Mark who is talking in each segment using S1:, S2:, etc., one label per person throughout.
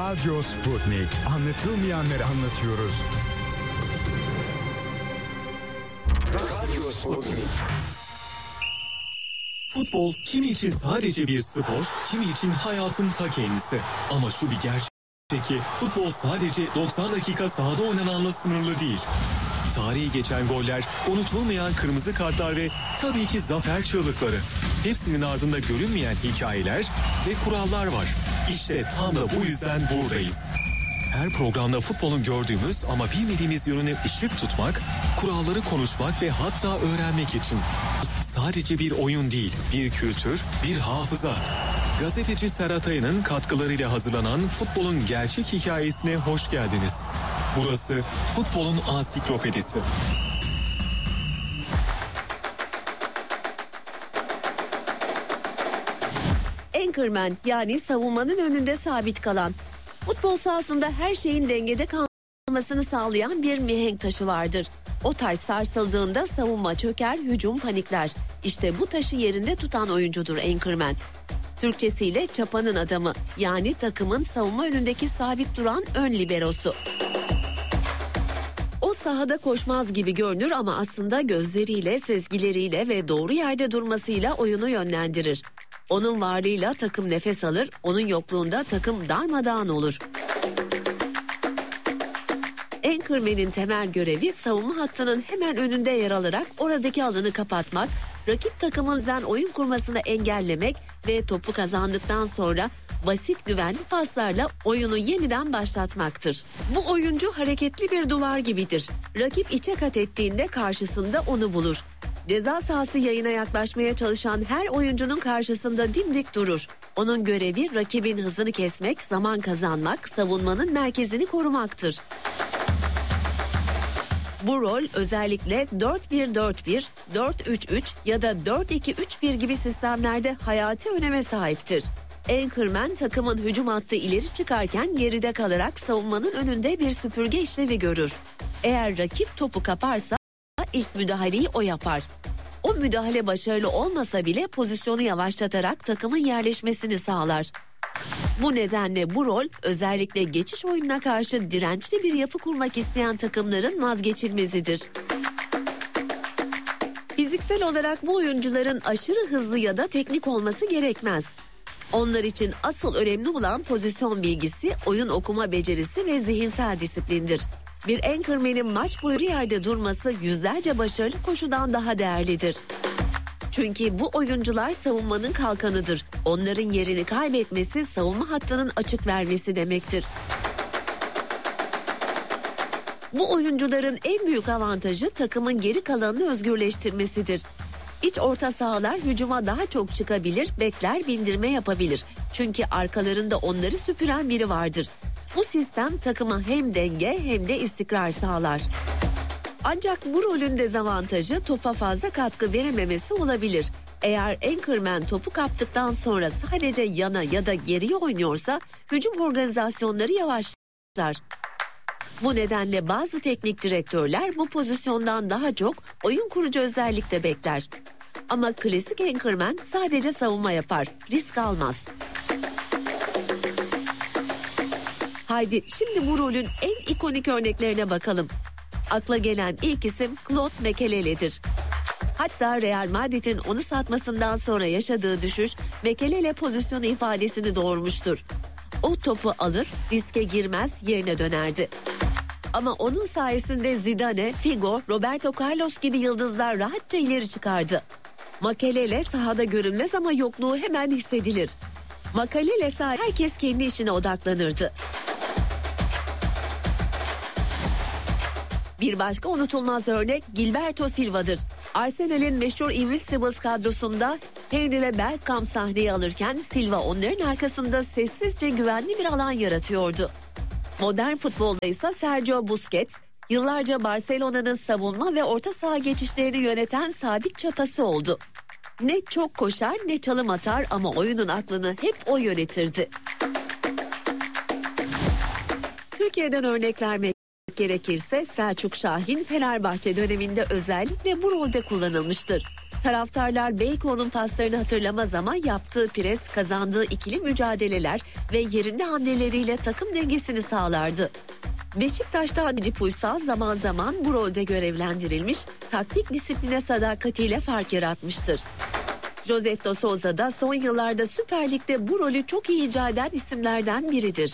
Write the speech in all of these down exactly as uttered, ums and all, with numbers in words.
S1: Radyo Sputnik. Anlatılmayanları anlatıyoruz.
S2: Radyo Sputnik.
S3: Futbol kimi için sadece bir spor, kimi için hayatın ta kendisi. Ama şu bir gerçek ki futbol sadece doksan dakika sahada oynananla sınırlı değil. Tarihi geçen goller, unutulmayan kırmızı kartlar ve tabii ki zafer çığlıkları. Hepsinin ardında görünmeyen hikayeler ve kurallar var. İşte tam da bu yüzden buradayız. Her programda futbolun gördüğümüz ama bilmediğimiz yönüne ışık tutmak, kuralları konuşmak ve hatta öğrenmek için. Sadece bir oyun değil, bir kültür, bir hafıza. Gazeteci Serhat Aya'nın katkılarıyla hazırlanan futbolun gerçek hikayesine hoş geldiniz. Burası futbolun ansiklopedisi.
S4: Anchorman, yani savunmanın önünde sabit kalan, futbol sahasında her şeyin dengede kalmasını sağlayan bir mihenk taşı vardır. O taş sarsıldığında savunma çöker, hücum panikler. İşte bu taşı yerinde tutan oyuncudur Anchorman. Türkçesiyle çapanın adamı, yani takımın savunma önündeki sabit duran ön liberosu. O sahada koşmaz gibi görünür ama aslında gözleriyle, sezgileriyle ve doğru yerde durmasıyla oyunu yönlendirir. Onun varlığıyla takım nefes alır, onun yokluğunda takım darmadağın olur. Anchorman'in temel görevi savunma hattının hemen önünde yer alarak oradaki alanı kapatmak, rakip takımın zen oyun kurmasını engellemek ve topu kazandıktan sonra basit güvenli paslarla oyunu yeniden başlatmaktır. Bu oyuncu hareketli bir duvar gibidir. Rakip içe kat ettiğinde karşısında onu bulur. Ceza sahası yayına yaklaşmaya çalışan her oyuncunun karşısında dimdik durur. Onun görevi rakibin hızını kesmek, zaman kazanmak, savunmanın merkezini korumaktır. Bu rol özellikle dört bir dört bir, dört üç üç ya da dört iki üç bir gibi sistemlerde hayati öneme sahiptir. Anchorman takımın hücum hattı ileri çıkarken geride kalarak savunmanın önünde bir süpürge işlevi görür. Eğer rakip topu kaparsa ilk müdahaleyi o yapar. O müdahale başarılı olmasa bile pozisyonu yavaşlatarak takımın yerleşmesini sağlar. Bu nedenle bu rol özellikle geçiş oyununa karşı dirençli bir yapı kurmak isteyen takımların vazgeçilmezidir. Fiziksel olarak bu oyuncuların aşırı hızlı ya da teknik olması gerekmez. Onlar için asıl önemli olan pozisyon bilgisi, oyun okuma becerisi ve zihinsel disiplindir. Bir Anchorman'in maç boyu yerde durması yüzlerce başarılı koşudan daha değerlidir. Çünkü bu oyuncular savunmanın kalkanıdır. Onların yerini kaybetmesi savunma hattının açık vermesi demektir. Bu oyuncuların en büyük avantajı takımın geri kalanını özgürleştirmesidir. İç orta sahalar hücuma daha çok çıkabilir, bekler bindirme yapabilir. Çünkü arkalarında onları süpüren biri vardır. Bu sistem takıma hem denge hem de istikrar sağlar. Ancak bu rolün dezavantajı topa fazla katkı verememesi olabilir. Eğer Anchorman topu kaptıktan sonra sadece yana ya da geriye oynuyorsa hücum organizasyonları yavaşlar. Bu nedenle bazı teknik direktörler bu pozisyondan daha çok oyun kurucu özellikle bekler. Ama klasik Anchorman sadece savunma yapar, risk almaz. Haydi şimdi bu rolün en ikonik örneklerine bakalım. Akla gelen ilk isim Claude Makelele'dir. Hatta Real Madrid'in onu satmasından sonra yaşadığı düşüş Makelele pozisyonu ifadesini doğurmuştur. O topu alır, riske girmez, yerine dönerdi. Ama onun sayesinde Zidane, Figo, Roberto Carlos gibi yıldızlar rahatça ileri çıkardı. Makelele sahada görünmez ama yokluğu hemen hissedilir. Makelele sahada herkes kendi işine odaklanırdı. Bir başka unutulmaz örnek Gilberto Silva'dır. Arsenal'in meşhur Invincibles kadrosunda Henry ve Bergkamp sahneyi alırken Silva onların arkasında sessizce güvenli bir alan yaratıyordu. Modern futbolda ise Sergio Busquets, yıllarca Barcelona'nın savunma ve orta saha geçişlerini yöneten sabit çapası oldu. Ne çok koşar ne çalım atar ama oyunun aklını hep o yönetirdi. Türkiye'den örnek vermek gerekirse Selçuk Şahin Fenerbahçe döneminde özellikle bu rolde kullanılmıştır. Taraftarlar Beyko'nun paslarını hatırlamaz ama yaptığı pres, kazandığı ikili mücadeleler ve yerinde hamleleriyle takım dengesini sağlardı. Beşiktaş'ta Necip Uysal zaman zaman bu rolde görevlendirilmiş, taktik disipline sadakatiyle fark yaratmıştır. Josef de Souza da son yıllarda Süper Lig'de bu rolü çok iyi icra eden isimlerden biridir.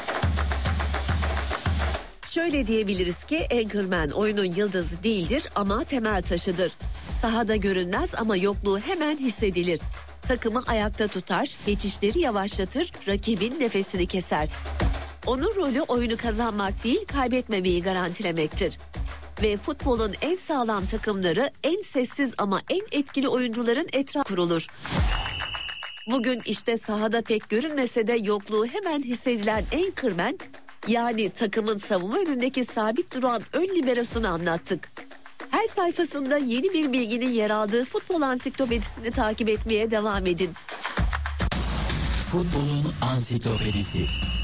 S4: Şöyle diyebiliriz ki Anchorman oyunun yıldızı değildir ama temel taşıdır. Sahada görünmez ama yokluğu hemen hissedilir. Takımı ayakta tutar, geçişleri yavaşlatır, rakibin nefesini keser. Onun rolü oyunu kazanmak değil, kaybetmemeyi garantilemektir. Ve futbolun en sağlam takımları en sessiz ama en etkili oyuncuların etrafı kurulur. Bugün işte sahada pek görünmese de yokluğu hemen hissedilen Anchorman, yani takımın savunma önündeki sabit duran ön liberosunu anlattık. Her sayfasında yeni bir bilginin yer aldığı futbol ansiklopedisini takip etmeye devam edin.
S5: Futbolun ansiklopedisi.